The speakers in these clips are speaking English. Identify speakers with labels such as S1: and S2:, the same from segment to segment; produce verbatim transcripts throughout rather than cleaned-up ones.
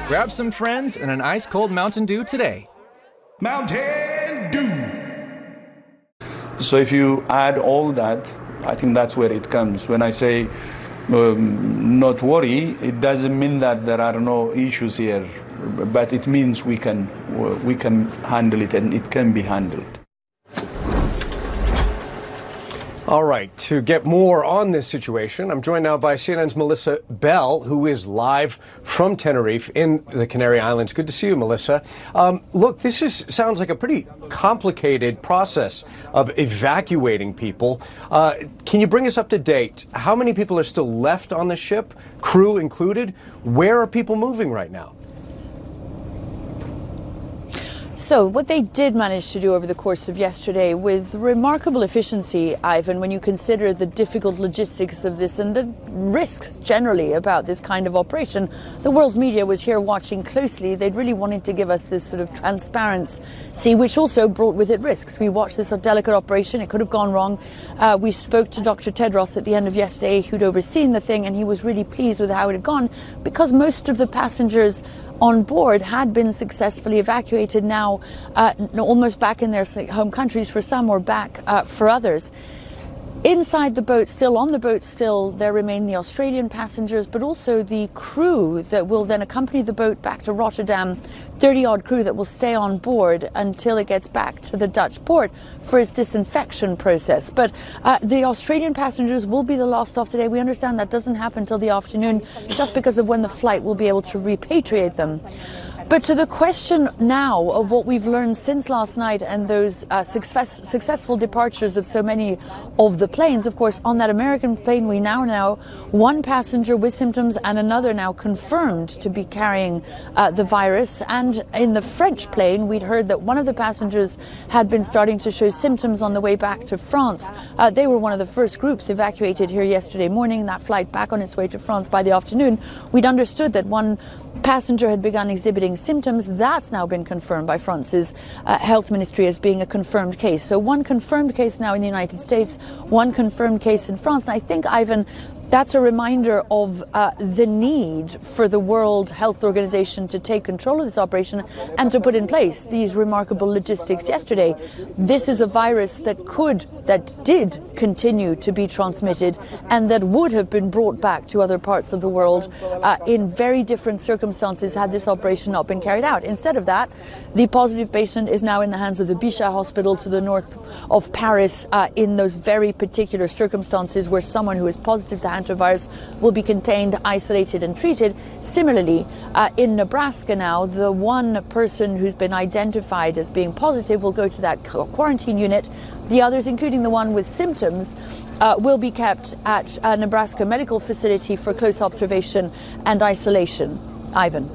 S1: Grab some friends and an ice-cold Mountain Dew today.
S2: Mountain Dew!
S3: So if you add all that, I think that's where it comes. When I say um, not worry, it doesn't mean that there are no issues here, but it means we can, we can handle it, and it can be handled.
S4: All right, to get more on this situation, I'm joined now by C N N's Melissa Bell, who is live from Tenerife in the Canary Islands. Good to see you, Melissa. Um, look, this is sounds like a pretty complicated process of evacuating people. Uh, can you bring us up to date? How many people are still left on the ship, crew included? Where are people moving right now?
S5: So what they did manage to do over the course of yesterday with remarkable efficiency, Ivan, when you consider the difficult logistics of this and the risks generally about this kind of operation. The world's media was here watching closely. They'd really wanted to give us this sort of transparency, which also brought with it risks. We watched this delicate operation. It could have gone wrong. Uh, we spoke to Doctor Tedros at the end of yesterday, who'd overseen the thing, and he was really pleased with how it had gone because most of the passengers on board had been successfully evacuated, now uh, almost back in their home countries for some, or back uh, for others. Inside the boat, still on the boat still, there remain the Australian passengers, but also the crew that will then accompany the boat back to Rotterdam, thirty-odd crew that will stay on board until it gets back to the Dutch port for its disinfection process. But uh, the Australian passengers will be the last off today. We understand that doesn't happen until the afternoon, just because of when the flight will be able to repatriate them. But to the question now of what we've learned since last night and those uh, success, successful departures of so many of the planes, of course, on that American plane we now know one passenger with symptoms and another now confirmed to be carrying uh, the virus. And in the French plane, we'd heard that one of the passengers had been starting to show symptoms on the way back to France. Uh, they were one of the first groups evacuated here yesterday morning. That flight back on its way to France by the afternoon, we'd understood that one passenger had begun exhibiting symptoms. That's now been confirmed by France's uh, health ministry as being a confirmed case. So one confirmed case now in the United States, one confirmed case in France. And I think, Ivan, that's a reminder of uh, the need for the World Health Organization to take control of this operation and to put in place these remarkable logistics yesterday. This is a virus that could, that did continue to be transmitted and that would have been brought back to other parts of the world uh, in very different circumstances had this operation not been carried out. Instead of that, the positive patient is now in the hands of the Bichat Hospital to the north of Paris uh, in those very particular circumstances where someone who is positive to hantavirus will be contained, isolated and treated. Similarly, uh, in Nebraska now, the one person who's been identified as being positive will go to that quarantine unit. The others, including the one with symptoms, uh, will be kept at a Nebraska medical facility for close observation and isolation. Ivan.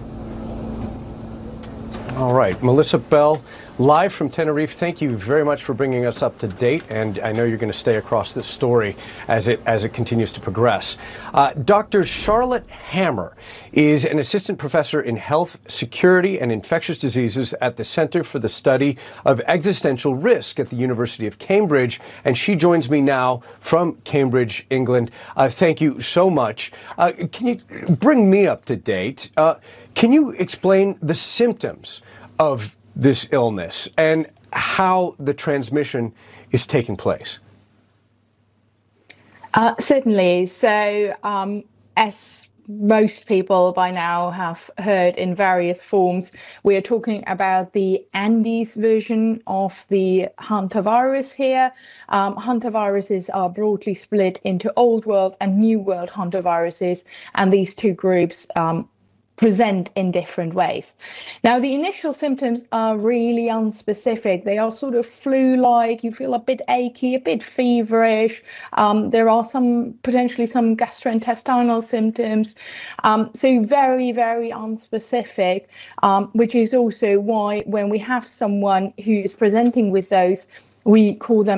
S4: All right, Melissa Bell, live from Tenerife. Thank you very much for bringing us up to date, and I know you're going to stay across this story as it as it continues to progress. Uh, Doctor Charlotte Hammer is an assistant professor in health, security, and infectious diseases at the Center for the Study of Existential Risk at the University of Cambridge, and she joins me now from Cambridge, England. Uh, thank you so much. Uh, can you bring me up to date? Uh, can you explain the symptoms of this illness and how the transmission is taking place?
S6: Uh, certainly. So, um, as most people by now have heard in various forms, we are talking about the Andes version of the hantavirus here. Um, hantaviruses are broadly split into Old World and New World hantaviruses, and these two groups um, present in different ways. Now, the initial symptoms are really unspecific. They are sort of flu-like. You feel a bit achy, a bit feverish. Um, there are some potentially some gastrointestinal symptoms. Um, so very, very unspecific, um, which is also why when we have someone who is presenting with those, we call them